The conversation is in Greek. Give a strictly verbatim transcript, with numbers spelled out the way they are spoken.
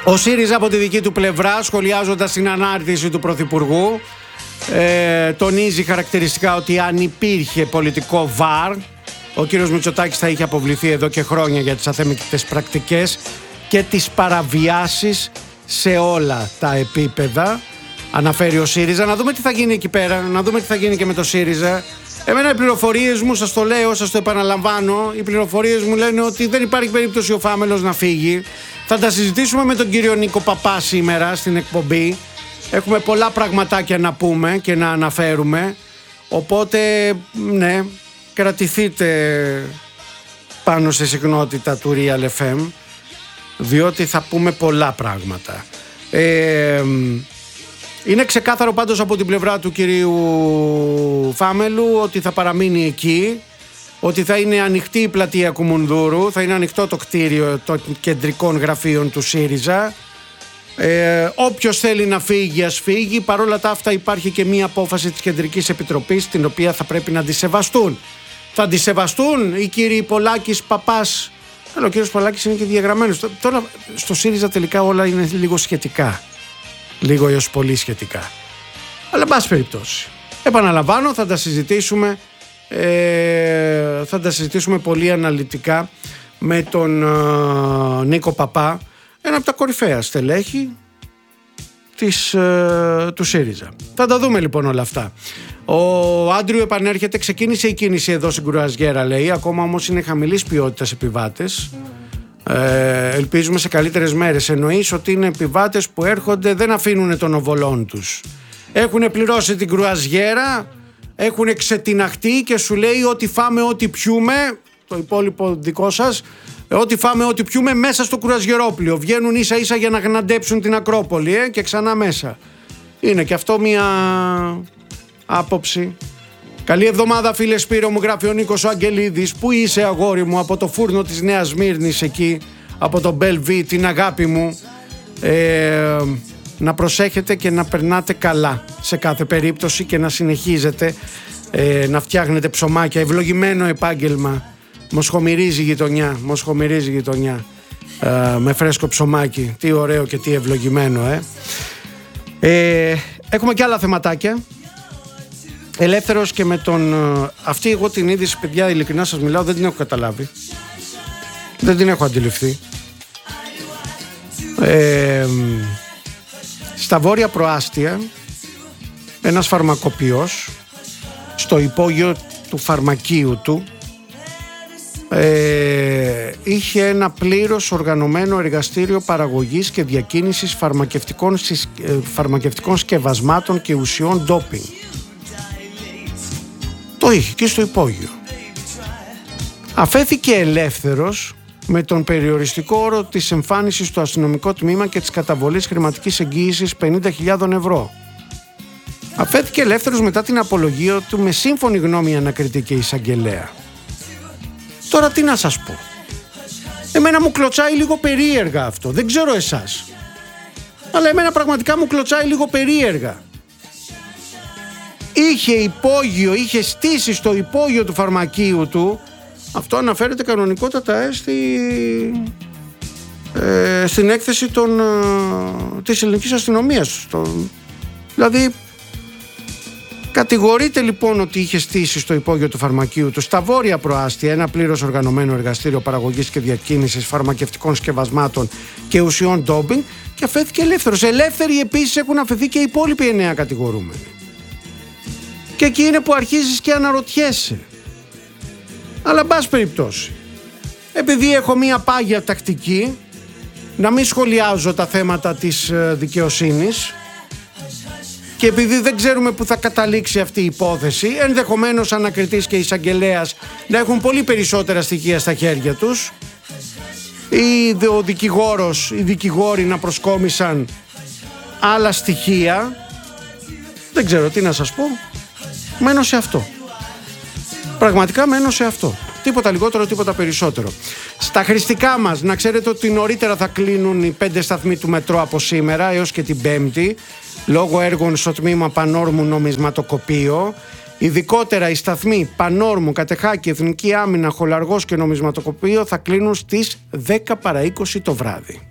Ο ΣΥΡΙΖΑ από τη δική του πλευρά, σχολιάζοντας την ανάρτηση του Πρωθυπουργού, ε, τονίζει χαρακτηριστικά ότι αν υπήρχε πολιτικό βαρ, ο κύριος Μητσοτάκης θα είχε αποβληθεί εδώ και χρόνια για τις αθέμητες πρακτικές και τις παραβιάσεις σε όλα τα επίπεδα. Αναφέρει ο ΣΥΡΙΖΑ. Να δούμε τι θα γίνει εκεί πέρα, να δούμε τι θα γίνει και με το ΣΥΡΙΖΑ. Εμένα οι πληροφορίες μου, σας το λέω, σας το επαναλαμβάνω, οι πληροφορίες μου λένε ότι δεν υπάρχει περίπτωση ο Φάμελος να φύγει. Θα τα συζητήσουμε με τον κύριο Νίκο Παπά σήμερα στην εκπομπή. Έχουμε πολλά πραγματάκια να πούμε και να αναφέρουμε. Οπότε, ναι, κρατηθείτε πάνω σε συχνότητα του Real εφ εμ, διότι θα πούμε πολλά πράγματα. Ε, είναι ξεκάθαρο πάντως από την πλευρά του κυρίου Φάμελου ότι θα παραμείνει εκεί, ότι θα είναι ανοιχτή η πλατεία Κουμουνδούρου, θα είναι ανοιχτό το κτίριο των κεντρικών γραφείων του ΣΥΡΙΖΑ. Ε, όποιος θέλει να φύγει ας φύγει. Παρόλα τα αυτά υπάρχει και μία απόφαση της Κεντρικής Επιτροπής την οποία θα πρέπει να αντισεβαστούν. Θα αντισεβαστούν οι κύριοι Πολάκης, Παπάς. Αλλά ο κύριος Πολάκης είναι και διαγραμμένος. Τώρα στο ΣΥΡΙΖΑ τελικά όλα είναι λίγο σχετικά. Λίγο έως πολύ σχετικά. Αλλά εν πάση περιπτώσει, επαναλαμβάνω, θα τα συζητήσουμε ε, θα τα συζητήσουμε πολύ αναλυτικά με τον ε, Νίκο Παπά, ένα από τα κορυφαία στελέχη της, ε, του ΣΥΡΙΖΑ. Θα τα δούμε λοιπόν όλα αυτά. Ο Άντριου επανέρχεται, ξεκίνησε η κίνηση εδώ στην Κρουαζιέρα, λέει, ακόμα όμως είναι χαμηλής ποιότητας επιβάτες. Ε, ελπίζουμε σε καλύτερες μέρες. Εννοείς ότι είναι επιβάτες που έρχονται, δεν αφήνουν τον οβολόν τους. Έχουν πληρώσει την κρουαζιέρα, έχουν ξετιναχτεί και σου λέει ότι φάμε ό,τι πιούμε, το υπόλοιπο δικό σας, ότι φάμε ό,τι πιούμε μέσα στο κρουαζιερόπλιο. Βγαίνουν ίσα ίσα για να γναντέψουν την Ακρόπολη ε, και ξανά μέσα. Είναι και αυτό μια άποψη. Καλή εβδομάδα φίλε Σπύρο, μου γράφει ο Νίκος ο Αγγελίδης. Πού είσαι αγόρι μου, από το φούρνο της Νέας Μύρνης εκεί, από το Μπελβί, την αγάπη μου. ε, Να προσέχετε και να περνάτε καλά σε κάθε περίπτωση και να συνεχίζετε ε, να φτιάχνετε ψωμάκια. Ευλογημένο επάγγελμα. Μοσχομυρίζει η γειτονιά, μοσχομυρίζει η γειτονιά ε, με φρέσκο ψωμάκι. Τι ωραίο και τι ευλογημένο ε. ε Έχουμε και άλλα θεματάκια. Ελεύθερος και με τον... Αυτή εγώ την είδηση, παιδιά, ειλικρινά σας μιλάω, δεν την έχω καταλάβει. Δεν την έχω αντιληφθεί. Ε, στα Βόρεια Προάστια, ένας φαρμακοποιός, στο υπόγειο του φαρμακείου του, ε, είχε ένα πλήρως οργανωμένο εργαστήριο παραγωγής και διακίνησης φαρμακευτικών, ε, φαρμακευτικών σκευασμάτων και ουσιών ντόπινγκ. Το είχε και στο υπόγειο. Αφέθηκε ελεύθερος με τον περιοριστικό όρο της εμφάνισης στο αστυνομικό τμήμα και της καταβολής χρηματικής εγγύησης πενήντα χιλιάδες ευρώ. Αφέθηκε ελεύθερος μετά την απολογία του με σύμφωνη γνώμη ανακριτή και εισαγγελέα. Τώρα τι να σας πω. Εμένα μου κλωτσάει λίγο περίεργα αυτό. Δεν ξέρω εσάς. Αλλά εμένα πραγματικά μου κλωτσάει λίγο περίεργα. Είχε υπόγειο, είχε στήσει στο υπόγειο του φαρμακείου του. Αυτό αναφέρεται κανονικότατα ε, στη, ε, στην έκθεση των, ε, της ελληνικής αστυνομίας. Το, δηλαδή κατηγορείται λοιπόν ότι είχε στήσει στο υπόγειο του φαρμακείου του στα Βόρεια Προάστια ένα πλήρως οργανωμένο εργαστήριο παραγωγής και διακίνησης φαρμακευτικών σκευασμάτων και ουσιών ντόπινγκ και αφέθηκε ελεύθερος. Ελεύθεροι επίσης έχουν αφαιθεί και οι υπόλοιποι εννέα κατηγορούμενοι. Και εκεί είναι που αρχίζεις και αναρωτιέσαι. Αλλά εν πάση περιπτώσει, επειδή έχω μία πάγια τακτική να μην σχολιάζω τα θέματα της δικαιοσύνης και επειδή δεν ξέρουμε που θα καταλήξει αυτή η υπόθεση, ενδεχομένως ανακριτής και εισαγγελέας να έχουν πολύ περισσότερα στοιχεία στα χέρια τους ή ο δικηγόρος, οι δικηγόροι να προσκόμισαν άλλα στοιχεία, δεν ξέρω τι να σας πω. Μένω σε αυτό. Πραγματικά μένω σε αυτό. Τίποτα λιγότερο, τίποτα περισσότερο. Στα χρηστικά μας, να ξέρετε ότι νωρίτερα θα κλείνουν οι πέντε σταθμοί του μετρό από σήμερα έως και την Πέμπτη, λόγω έργων στο τμήμα Πανόρμου Νομισματοκοπείο. Ειδικότερα οι σταθμοί Πανόρμου, Κατεχάκη, Εθνική Άμυνα, Χολαργός και Νομισματοκοπείο θα κλείνουν στις δέκα παρά είκοσι το βράδυ.